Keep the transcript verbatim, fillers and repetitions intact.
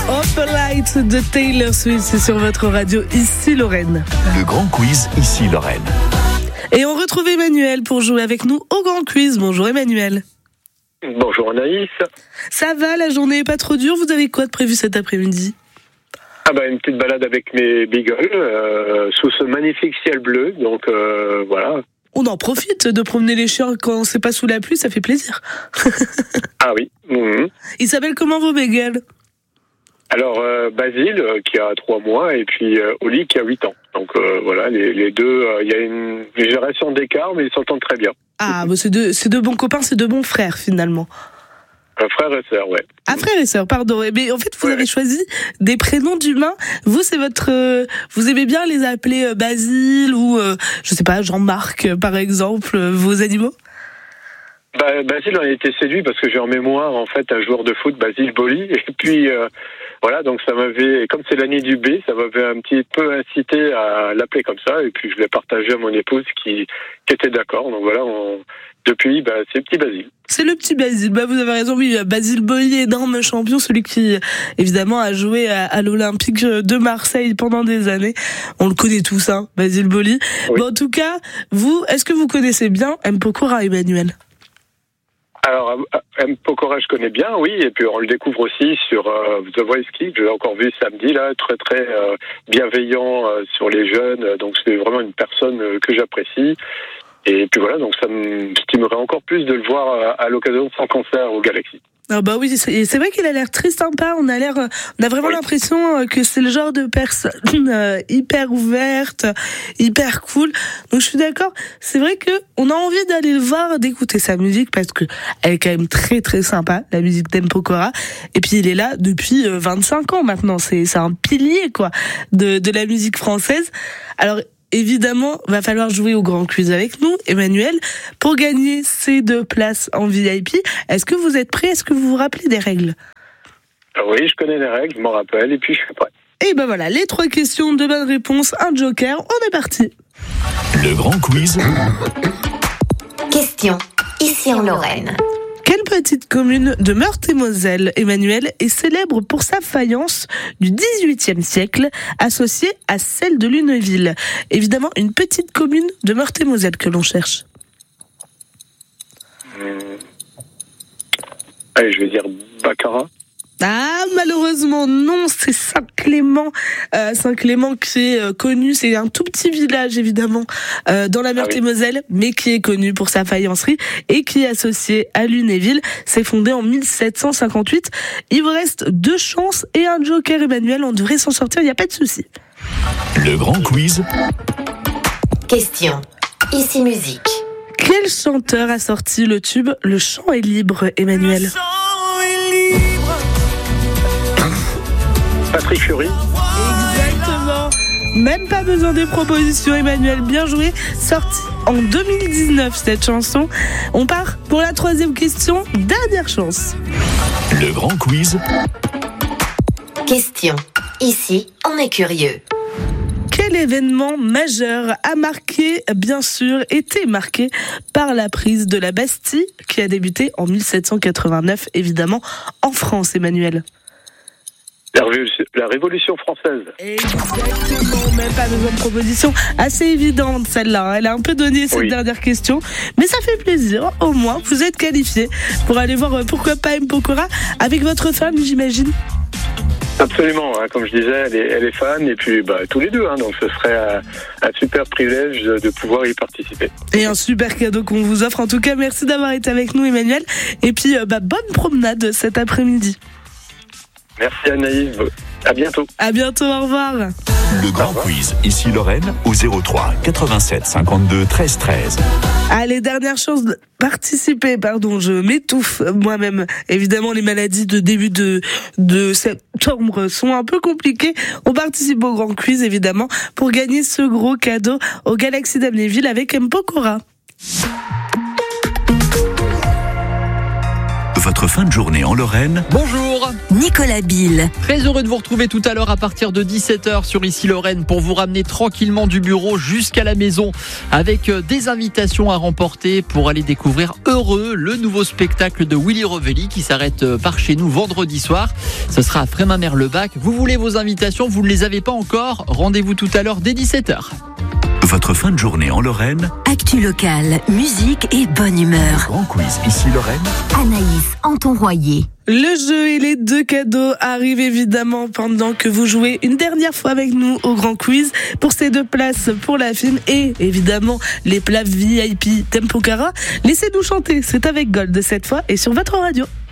Up Light de Taylor Swift, c'est sur votre radio, ici Lorraine. Le grand quiz, ici Lorraine. Et on retrouve Emmanuel pour jouer avec nous au grand quiz. Bonjour Emmanuel. Bonjour Anaïs. Ça va, la journée est pas trop dure, vous avez quoi de prévu cet après-midi ? Ah bah une petite balade avec mes beagles euh, sous ce magnifique ciel bleu, donc euh, voilà. On en profite de promener les chiens quand c'est pas sous la pluie, ça fait plaisir. Ah oui. Mmh. Ils s'appellent comment vos beagles ? Alors euh, Basile euh, qui a trois mois et puis euh, Oli qui a huit ans. Donc euh, voilà, les, les deux, il euh, y a une génération d'écart mais ils s'entendent très bien. Ah, bah c'est deux, c'est deux bons copains, c'est deux bons frères finalement. Un frère et sœur, ouais. Ah, frère et sœur, pardon. Mais en fait, vous ouais. avez choisi des prénoms d'humains. Vous, c'est votre, euh, vous aimez bien les appeler euh, Basile ou, euh, je sais pas, Jean-Marc, euh, par exemple, euh, vos animaux? Bah, Basile, on a été séduit parce que j'ai en mémoire, en fait, un joueur de foot, Basile Boli. Et puis, euh, voilà, donc ça m'avait, comme c'est l'année du B, ça m'avait un petit peu incité à l'appeler comme ça. Et puis, je l'ai partagé à mon épouse qui, qui était d'accord. Donc voilà, on, depuis, bah, c'est le petit Basile. C'est le petit Basile. Bah, vous avez raison, oui. Basile Boli, énorme champion, celui qui, évidemment, a joué à, à l'Olympique de Marseille pendant des années. On le connaît tous, hein, Basile Boli. Oui. Bon, en tout cas, vous, est-ce que vous connaissez bien M. Pokora, Emmanuel? Alors, M. Pokora, je connais bien, oui, et puis on le découvre aussi sur euh, The Voice Kids, je l'ai encore vu samedi, là, très très euh, bienveillant euh, sur les jeunes, donc c'est vraiment une personne euh, que j'apprécie. Et puis voilà, donc ça me stimulerait encore plus de le voir à, à l'occasion de son concert au Galaxy. Ah bah oui, c'est, c'est vrai qu'il a l'air très sympa. On a l'air, on a vraiment oui. l'impression que c'est le genre de personne euh, hyper ouverte, hyper cool. Donc je suis d'accord. C'est vrai que on a envie d'aller le voir, d'écouter sa musique parce que elle est quand même très très sympa, la musique d'M. Pokora. Et puis il est là depuis vingt-cinq ans maintenant. C'est c'est un pilier quoi de de la musique française. Alors évidemment, va falloir jouer au grand quiz avec nous, Emmanuel, pour gagner ces deux places en V I P. Est-ce que vous êtes prêts? Est-ce que vous vous rappelez des règles? Oui, je connais les règles, je m'en rappelle, et puis je suis prêt. Et ben voilà, les trois questions, deux bonnes réponses, un joker, on est parti. Le grand quiz. Question, ici en Lorraine. Quelle petite commune de Meurthe-et-Moselle, Emmanuel, est célèbre pour sa faïence du dix-huitième siècle, associée à celle de Lunéville? Évidemment, une petite commune de Meurthe-et-Moselle que l'on cherche. Mmh. Allez, je vais dire Baccarat. Ah, malheureusement, non, c'est Saint-Clément. Euh, Saint-Clément qui est euh, connu, c'est un tout petit village, évidemment, euh, dans la Meurthe-et-Moselle, ah oui. mais qui est connu pour sa faïencerie et qui est associé à Lunéville. C'est fondé en mille sept cent cinquante-huit. Il vous reste deux chances et un joker, Emmanuel. On devrait s'en sortir, il n'y a pas de souci. Le grand quiz. Question, ici musique. Quel chanteur a sorti le tube « Le chant est libre », Emmanuel? Patrick Fury. Exactement. Même pas besoin des propositions, Emmanuel. Bien joué. Sorti en deux mille dix-neuf, cette chanson. On part pour la troisième question. Dernière chance. Le grand quiz. Question. Ici, on est curieux. Quel événement majeur a marqué, bien sûr, été marqué par la prise de la Bastille, qui a débuté en mille sept cent quatre-vingt-neuf, évidemment, en France, Emmanuel? La révolution, la Révolution française. Exactement, même pas besoin de proposition. Assez évidente celle-là, elle a un peu donné cette oui. dernière question, mais ça fait plaisir, au moins vous êtes qualifiés pour aller voir pourquoi pas M. Pokora avec votre femme, j'imagine. Absolument, hein, comme je disais, elle est, elle est fan et puis bah, tous les deux, hein, donc ce serait un, un super privilège de pouvoir y participer. Et un super cadeau qu'on vous offre. En tout cas, merci d'avoir été avec nous, Emmanuel, et puis bah, bonne promenade cet après-midi. Merci Anaïs, à bientôt. À bientôt, au revoir. Le grand quiz, ici Lorraine, au zéro trois quatre-vingt-sept cinquante-deux treize treize. Allez, dernière chance de participer, pardon, je m'étouffe moi-même. Évidemment, les maladies de début de, de septembre sont un peu compliquées. On participe au grand quiz, évidemment, pour gagner ce gros cadeau au Galaxy d'Amnéville avec M. Pokora. Votre fin de journée en Lorraine. Bonjour. Nicolas Bill. Très heureux de vous retrouver tout à l'heure à partir de dix-sept heures sur Ici Lorraine pour vous ramener tranquillement du bureau jusqu'à la maison avec des invitations à remporter pour aller découvrir Heureux, le nouveau spectacle de Willy Revelli qui s'arrête par chez nous vendredi soir. Ce sera à Frémin-Merlebac. Vous voulez vos invitations, vous ne les avez pas encore. Rendez-vous tout à l'heure dès dix-sept heures. Votre fin de journée en Lorraine. Actu locale, musique et bonne humeur. Grand quiz Ici Lorraine. Anaïs Anton-Royer. Le jeu et les deux cadeaux arrivent évidemment pendant que vous jouez une dernière fois avec nous au Grand Quiz pour ces deux places pour la film et évidemment les plats V I P Tempo Cara. Laissez-nous chanter, c'est avec Gold cette fois et sur votre radio.